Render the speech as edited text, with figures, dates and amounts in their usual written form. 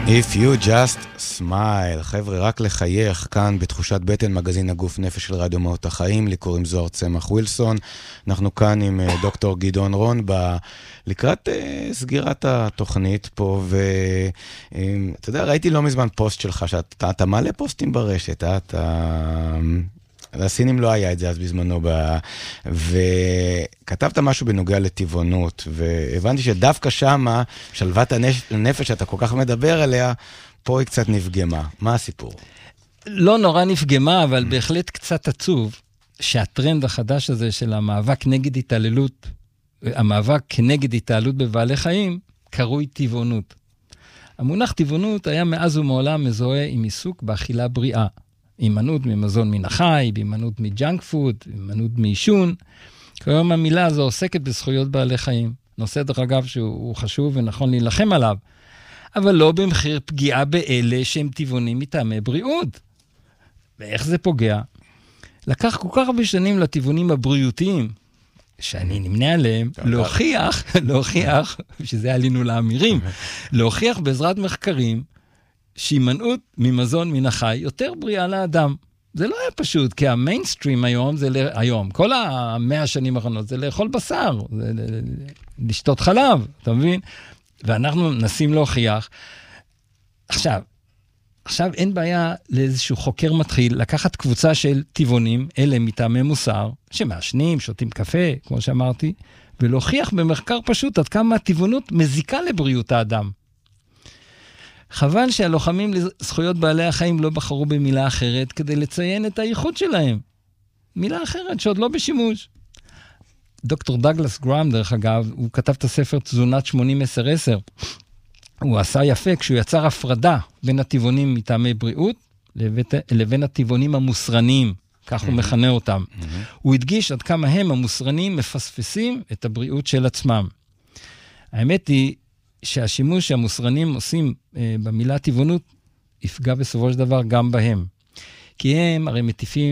If you just smile, חבר'ה, רק לחייך, כאן בתחושת בטן, מגזין הגוף נפש של רדיו מהות החיים, לי קוראים זוהר צמח ווילסון, אנחנו כאן עם דוקטור גדעון רון, לקראת סגירת התוכנית פה, ואתה יודע, ראיתי לא מזמן פוסט שלך, שאתה מעלה פוסטים ברשת, הסינים לא היה את זה אז בזמנו, וכתבת משהו בנוגע לטבעונות, והבנתי שדווקא שמה, שלוות הנפש שאתה כל כך מדבר עליה, פה היא קצת נפגמה. מה הסיפור? לא נורא נפגמה, אבל בהחלט קצת עצוב, שהטרנד החדש הזה של המאבק נגד התעללות, המאבק כנגד התעללות בבעלי חיים, קרוי טבעונות. המונח טבעונות היה מאז ומעולם מזוהה עם עיסוק באכילה בריאה. הימנעות ממזון מן החי, הימנעות מג'אנק פוד, הימנעות מעישון. כיום המילה הזו עוסקת בזכויות בעלי חיים. נושא דרך אגב שהוא חשוב ונכון להילחם עליו, אבל לא במחיר פגיעה באלה שהם טבעונים מטעמי בריאות. ואיך זה פוגע? לקח כל כך הרבה שנים לטבעונים הבריאותיים, שאני נמנה עליהם, להוכיח, שזה עלינו לאמירים, להוכיח בעזרת מחקרים, שהימנעות ממזון מן החי יותר בריאה לאדם. זה לא היה פשוט, כי המיינסטרים היום, כל 100 שנים האחרונות, זה לאכול בשר, זה לשתות חלב, אתה מבין? ואנחנו נסים להוכיח. עכשיו אין בעיה לאיזשהו חוקר מתחיל, לקחת קבוצה של טבעונים, אלה מטעמי מוסר, שמעשנים, שותים קפה, כמו שאמרתי, ולהוכיח במחקר פשוט עד כמה הטבעונות מזיקה לבריאות האדם. חבל שהלוחמים לזכויות בעלי החיים לא בחרו במילה אחרת כדי לציין את הייחוד שלהם. מילה אחרת שעוד לא בשימוש. דוקטור דאגלס גראם, דרך אגב, הוא כתב את הספר תזונת 80-10-10. הוא עשה יפה כשהוא יצר הפרדה בין הטבעונים מטעמי בריאות לבין הטבעונים המוסרניים, כך הוא מכנה אותם. הוא הדגיש עד כמה הם המוסרניים מפספסים את הבריאות של עצמם. האמת היא שהשימוש שהמוסרנים עושים במילה טבעונות יפגע בסופו של דבר גם בהם. כי הם הרי מטיפים